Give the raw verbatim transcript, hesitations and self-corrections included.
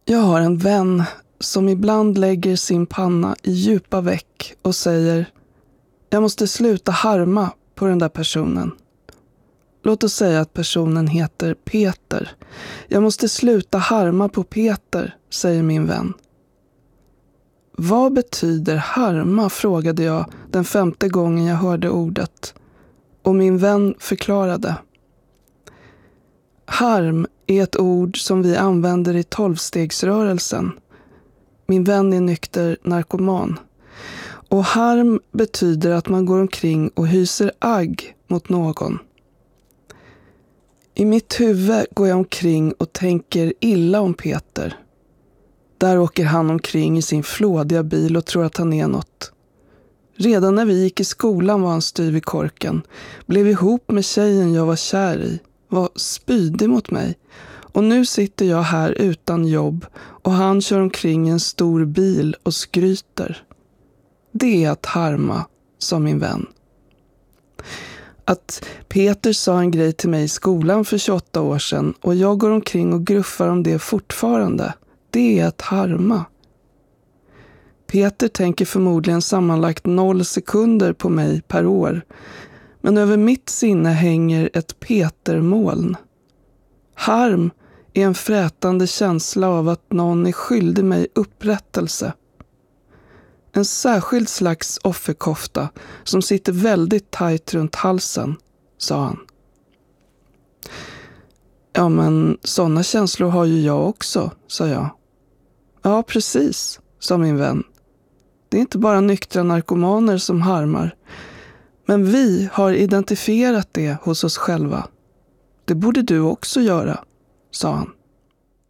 Jag har en vän som ibland lägger sin panna i djupa veck och säger: jag måste sluta harma på den där personen. Låt oss säga att personen heter Peter. Jag måste sluta harma på Peter, säger min vän. Vad betyder harma, frågade jag den femte gången jag hörde ordet. Och min vän förklarade. Harm är ett ord som vi använder i tolvstegsrörelsen. Min vän är nykter narkoman. Och harm betyder att man går omkring och hyser agg mot någon. I mitt huvud går jag omkring och tänker illa om Peter. Där åker han omkring i sin flådiga bil och tror att han är något. Redan när vi gick i skolan var han styv i korken. Blev ihop med tjejen jag var kär i. Var spydig mot mig. Och nu sitter jag här utan jobb och han kör omkring i en stor bil och skryter. Det är att harma, sa min vän. Att Peter sa en grej till mig i skolan för tjugoåtta år sedan och jag går omkring och gruffar om det fortfarande. Det är att harma. Peter tänker förmodligen sammanlagt noll sekunder på mig per år. Men över mitt sinne hänger ett Petermoln. Harm är en frätande känsla av att någon är skyldig mig upprättelse. En särskild slags offerkofta som sitter väldigt tajt runt halsen, sa han. Ja, men sådana känslor har ju jag också, sa jag. Ja, precis, sa min vän. Det är inte bara nyktra narkomaner som harmar. Men vi har identifierat det hos oss själva. Det borde du också göra, sa han.